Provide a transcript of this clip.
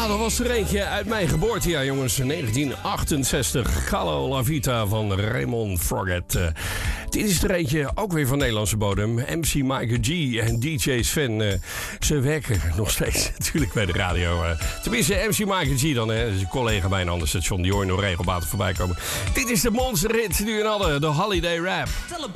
dat was er eentje uit mijn geboortejaar, jongens. 1968. Gallo La Vita van Raymond Froggatt. Dit is er eentje, ook weer van Nederlandse bodem. MC Michael G en DJ Sven. Ze werken nog steeds natuurlijk bij de radio. Tenminste, MC Michael G dan. Dat is een collega bij een ander station. Die hoor je nog regelmatig voorbij komen. Dit is de monsterhit die u hadden. De Holiday Rap.